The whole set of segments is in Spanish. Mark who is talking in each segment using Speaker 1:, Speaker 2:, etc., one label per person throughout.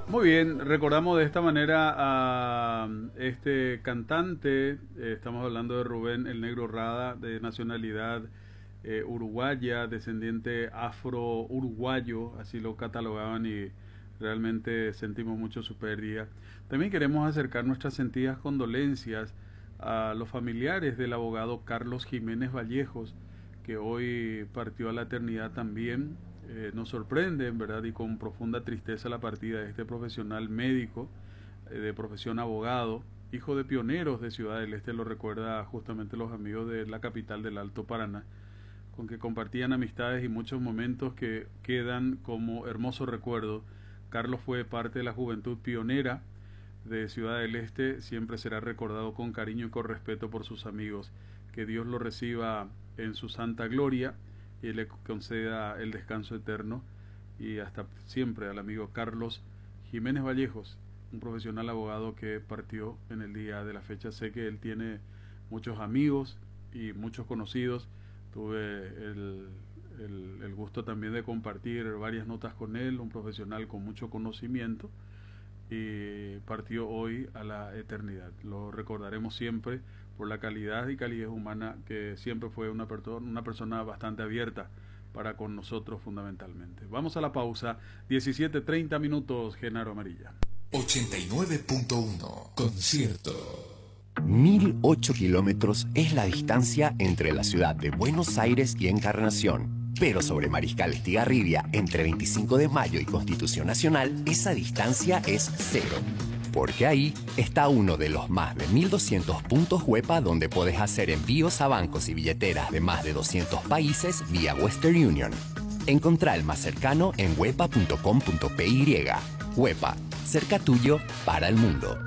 Speaker 1: Muy bien, recordamos de esta manera a este cantante, estamos hablando de Rubén el Negro Rada, de nacionalidad uruguaya, descendiente afro-uruguayo, así lo catalogaban y realmente sentimos mucho su pérdida. También queremos acercar nuestras sentidas condolencias a los familiares del abogado Carlos Jiménez Vallejos, que hoy partió a la eternidad también. Nos sorprende, en verdad, y con profunda tristeza la partida de este profesional médico, de profesión abogado, hijo de pioneros de Ciudad del Este, lo recuerda justamente los amigos de la capital del Alto Paraná, con que compartían amistades y muchos momentos que quedan como hermoso recuerdo. Carlos fue parte de la juventud pionera de Ciudad del Este, siempre será recordado con cariño y con respeto por sus amigos. Que Dios lo reciba en su santa gloria y le conceda el descanso eterno, y hasta siempre al amigo Carlos Jiménez Vallejos, un profesional abogado que partió en el día de la fecha. Sé que él tiene muchos amigos y muchos conocidos. Tuve el gusto también de compartir varias notas con él, un profesional con mucho conocimiento, y partió hoy a la eternidad. Lo recordaremos siempre por la calidad y calidez humana que siempre fue una persona bastante abierta para con nosotros fundamentalmente. Vamos a la pausa, 17:30 minutos, Genaro Amarilla.
Speaker 2: 89.1 Concierto.
Speaker 3: 1008 kilómetros es la distancia entre la ciudad de Buenos Aires y Encarnación. Pero sobre Mariscal Estigarribia, entre 25 de mayo y Constitución Nacional, esa distancia es cero. Porque ahí está uno de los más de 1200 puntos Huepa donde podés hacer envíos a bancos y billeteras de más de 200 países vía Western Union. Encontrá el más cercano en huepa.com.py. Huepa, cerca tuyo para el mundo.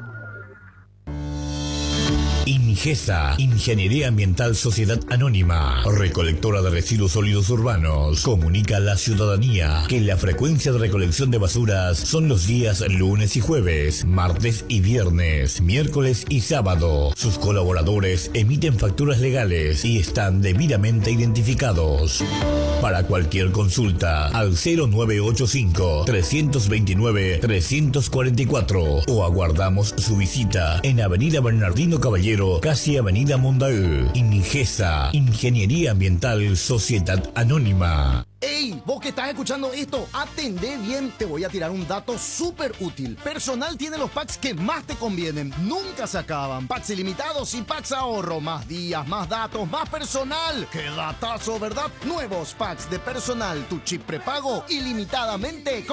Speaker 2: Ingesa, Ingeniería Ambiental Sociedad Anónima, recolectora de residuos sólidos urbanos, comunica a la ciudadanía que la frecuencia de recolección de basuras son los días lunes y jueves, martes y viernes, miércoles y sábado. Sus colaboradores emiten facturas legales y están debidamente identificados. Para cualquier consulta, al 0985-329-344 o aguardamos su visita en Avenida Bernardino Caballero, casi Avenida Mondaú. Ingesa, Ingeniería Ambiental Sociedad Anónima.
Speaker 4: ¡Ey! Vos que estás escuchando esto, atendé bien. Te voy a tirar un dato súper útil. Personal tiene los packs que más te convienen. Nunca se acaban. Packs ilimitados y packs ahorro. Más días, más datos, más personal. ¡Qué datazo!, ¿verdad? Nuevos packs de personal. Tu chip prepago ilimitadamente.